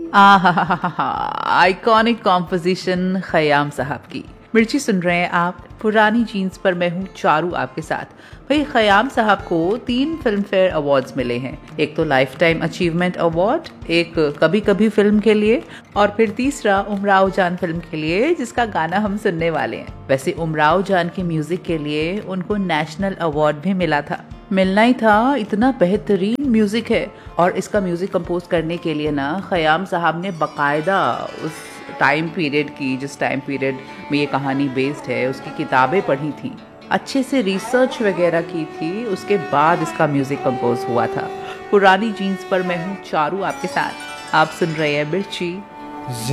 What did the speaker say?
Iconic composition Khayyam साहब की। मिर्ची सुन रहे हैं आप, पुरानी जीन्स पर मैं हूँ चारू आपके साथ। भाई खयाम साहब को 3 फिल्म फेयर अवार्ड्स मिले हैं। एक तो लाइफ टाइम अचीवमेंट अवार्ड, एक कभी कभी फिल्म के लिए, और फिर तीसरा उमराव जान फिल्म के लिए, जिसका गाना हम सुनने वाले हैं। वैसे उमराव जान के म्यूजिक के लिए उनको नेशनल अवार्ड भी मिला था, मिलना ही था, इतना बेहतरीन म्यूजिक है। और इसका म्यूजिक कंपोज करने के लिए ना खयाम साहब ने बाकायदा उस टाइम पीरियड की, जिस टाइम पीरियड में ये कहानी बेस्ड है, उसकी किताबें पढ़ी थी, अच्छे से रिसर्च वगैरह की थी, उसके बाद इसका म्यूजिक कंपोज हुआ था। पुरानी जीन्स पर मैं हूँ चारू आपके साथ, आप सुन रहे हैं मिर्ची।